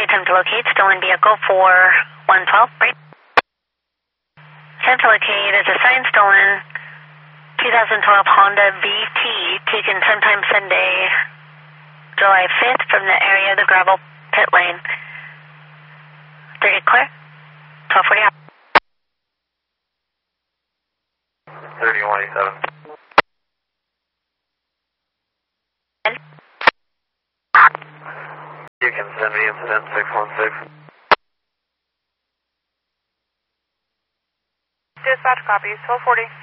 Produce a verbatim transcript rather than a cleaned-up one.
attempt to locate stolen vehicle for one twelve, right? Attempt to locate is assigned stolen twenty twelve Honda V T taken sometime Sunday, July fifth from the area of the gravel pit lane. thirty clear? twelve forty out. thirty-one eighty-seven. You can send me incident six one six. Dispatch copies, twelve forty.